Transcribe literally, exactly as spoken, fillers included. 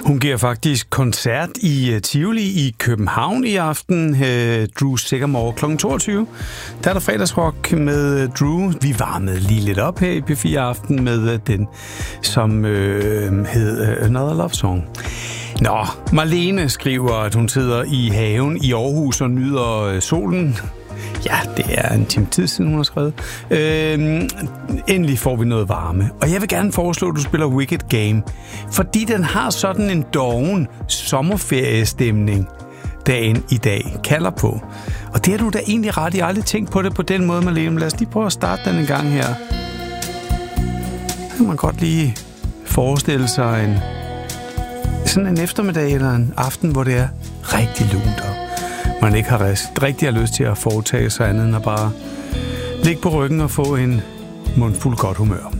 Hun giver faktisk koncert i uh, Tivoli i København i aften. Uh, Drew Sigamore klokken toogtyve. Der er der fredagsrock med uh, Drew. Vi varmede lige lidt op her i P fire Aften med uh, den, som uh, hed uh, Another Love Song. Nå, Marlene skriver, at hun sidder i haven i Aarhus og nyder uh, solen. Ja, det er en time tid siden, hun har skrevet. Øhm, endelig får vi noget varme. Og jeg vil gerne foreslå, at du spiller Wicked Game, fordi den har sådan en doven sommerferiestemning, dagen i dag kalder på. Og det har du da egentlig ret i. Jeg har aldrig tænkt på det på den måde, Marlene. Lad os lige prøve at starte den en gang her. Så kan man godt lige forestille sig en, sådan en eftermiddag eller en aften, hvor det er rigtig lunt og man ikke har rigtig har lyst til at foretage sig andet end at bare ligge på ryggen og få en mundfuld godt humør.